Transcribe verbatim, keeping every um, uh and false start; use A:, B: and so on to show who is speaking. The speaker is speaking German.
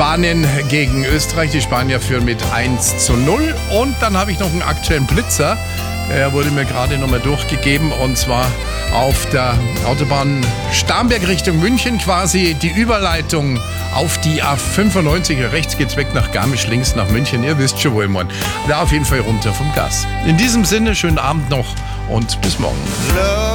A: Spanien gegen Österreich. Die Spanier führen mit eins zu null. Und dann habe ich noch einen aktuellen Blitzer. Der wurde mir gerade nochmal durchgegeben. Und zwar auf der Autobahn Starnberg Richtung München quasi die Überleitung auf die A fünfundneunzig. Rechts geht's weg nach Garmisch, links nach München. Ihr wisst schon, wo ich meine. Da auf jeden Fall runter vom Gas. In diesem Sinne, schönen Abend noch und bis morgen.